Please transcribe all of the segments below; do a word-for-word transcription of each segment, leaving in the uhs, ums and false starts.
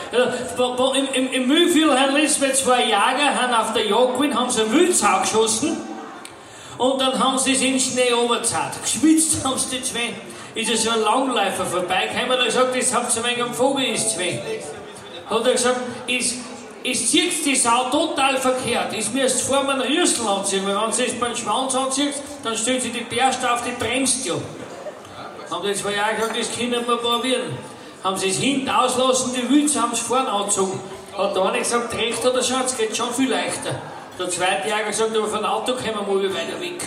Im, im, im Mühlviertel haben letztens zwei Jäger haben auf der Jagd gewesen, haben sie eine Wildsau geschossen und dann haben sie es in den Schnee runtergezahlt. Geschwitzt haben sie die zwei. Ist ja so ein Langläufer vorbeigekommen und hat gesagt, das habt ihr ein wenig am Vogel, ist zwei. Hat er gesagt, es, es zieht die Sau total verkehrt. Es müsst vor einem Rüssel anziehen, weil wenn sie es beim Schwanz anzieht, dann stellt sie die Bärste auf, die bremst ja. Haben die zwei Jahre gesagt, das können wir probieren. Haben sie es hinten auslassen, die Wütze haben es vorne angezogen. Hat der eine gesagt, recht oder schon, es geht schon viel leichter. Der zweite Jäger gesagt, aber von Auto kommen wir mal weiter weg.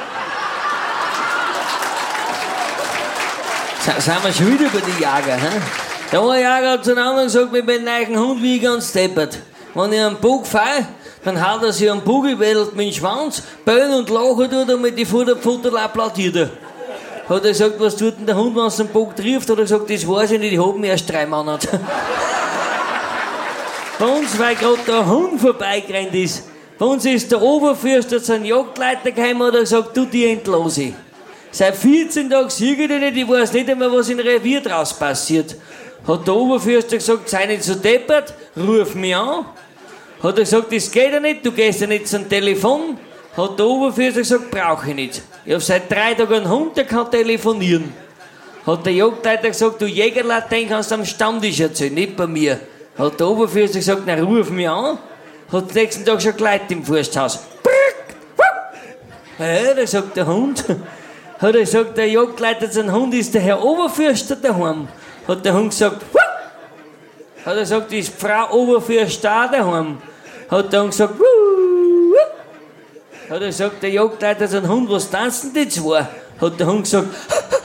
Sind wir schon wieder über die Jäger, hä? Der eine Jäger hat zu einem anderen gesagt, mit meinem neuen Hund wie ich ganz deppert. Wenn ich einen Bug fahre, dann haut er sich am Bugel, wedelt mit dem Schwanz, bellen und lachen tut er mit die Futterfutter applaudiert er. Hat er gesagt, was tut denn der Hund, wenn es den Bug trifft? Hat er gesagt, das weiß ich nicht, ich hab ihn erst drei Monate. Bei uns, weil gerade der Hund vorbeigerannt ist, bei uns ist der Oberfürster zu einem Jagdleiter gekommen und hat gesagt, du, die entlose ich. Seit vierzehn Tagen sehe ich dich nicht, ich weiß nicht einmal, was in Revier draus passiert. Hat der Oberfürster gesagt, sei nicht so deppert, ruf mich an. Hat er gesagt, das geht ja nicht, du gehst ja nicht zum Telefon. Hat der Oberfürster gesagt, brauche ich nicht. Ich hab seit drei Tagen einen Hund, der kann telefonieren. Hat der Jagdleiter gesagt, du Jägerlein, den kannst du am Stammtisch erzählen, nicht bei mir. Hat der Oberfürster gesagt, na ruf mich an. Hat den nächsten Tag schon Leute im Forsthaus. Ja, da sagt der Hund. Hat er gesagt, der Jagdleiter zu einem Hund ist der Herr Oberfürster daheim. Hat der Hund gesagt, Wuh! Hat er gesagt, ist Frau Oberfürster auch daheim. Hat der Hund gesagt, Wuh! Hat er gesagt, der Jagdleiter zu einem Hund, was tanzen die zwei? Hat der Hund gesagt,